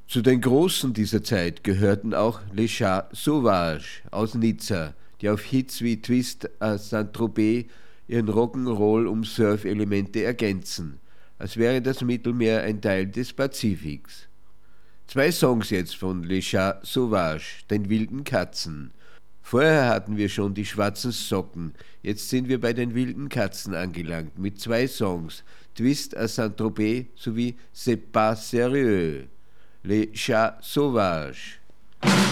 Zu den Großen dieser Zeit gehörten auch Les Chats Sauvages aus Nizza, die auf Hits wie Twist à Saint-Tropez ihren Rock'n'Roll um Surf-Elemente ergänzen, als wäre das Mittelmeer ein Teil des Pazifiks. Zwei Songs jetzt von Les Chats Sauvages, den wilden Katzen. Vorher hatten wir schon die schwarzen Socken, jetzt sind wir bei den wilden Katzen angelangt, mit zwei Songs, Twist à Saint-Tropez sowie C'est pas sérieux, Les Chats Sauvages.